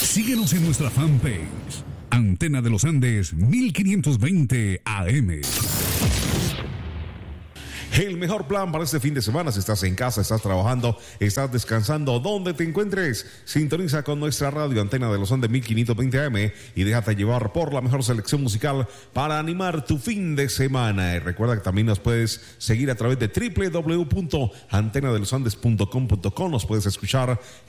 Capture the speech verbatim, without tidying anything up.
Síguenos en nuestra fanpage, Antena de los Andes mil quinientos veinte A M. El mejor plan para este fin de semana, si estás en casa, estás trabajando, estás descansando, donde te encuentres, sintoniza con nuestra radio Antena de los Andes mil quinientos veinte A M y déjate llevar por la mejor selección musical para animar tu fin de semana. Y recuerda que también nos puedes seguir a través de doble u doble u doble u punto antena de los andes punto com punto co, nos puedes escuchar